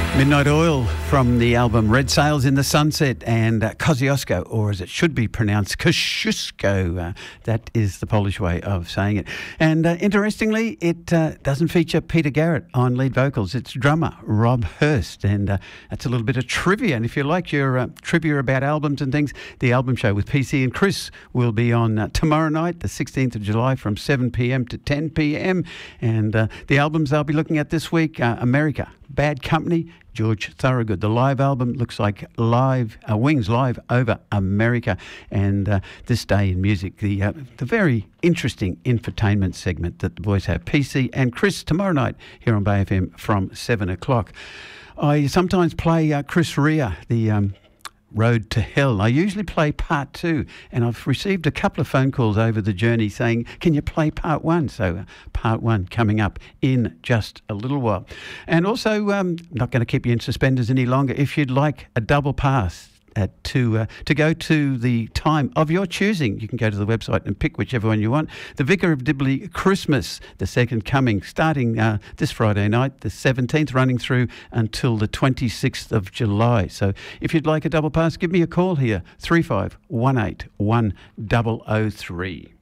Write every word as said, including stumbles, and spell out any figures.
Midnight Oil from the album Red Sails in the Sunset, and uh, Kosciuszko, or as it should be pronounced, Kosciuszko. Uh, that is the Polish way of saying it. And uh, interestingly, it uh, doesn't feature Peter Garrett on lead vocals. It's drummer Rob Hurst, and uh, that's a little bit of trivia. And if you like your uh, trivia about albums and things, the album show with P C and Chris will be on uh, tomorrow night, the sixteenth of July, from seven p.m. to ten p.m. And uh, the albums I'll be looking at this week, uh, America, Bad Company, George Thorogood. The live album looks like live uh, Wings Live Over America, and uh, This Day in Music, the uh, the very interesting infotainment segment that the boys have. P C and Chris tomorrow night here on Bay F M from seven o'clock. I sometimes play uh, Chris Rea, the um, Road to Hell. I usually play part two, and I've received a couple of phone calls over the journey saying, can you play part one? So uh, part one coming up in just a little while. And also, um, not going to keep you in suspenders any longer. If you'd like a double pass at to uh, to go to the time of your choosing, you can go to the website and pick whichever one you want. The Vicar of Dibley Christmas, the second coming, starting uh, this Friday night, the seventeenth, running through until the twenty-sixth of July. So if you'd like a double pass, give me a call here, three five one eight one zero zero three.